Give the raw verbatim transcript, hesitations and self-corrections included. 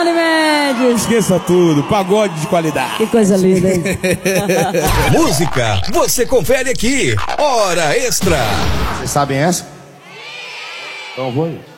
Johnny Mendes. Esqueça tudo, pagode de qualidade. Que coisa linda, hein? Música, você confere aqui. Hora Extra. Vocês sabem essa? Então vou ir.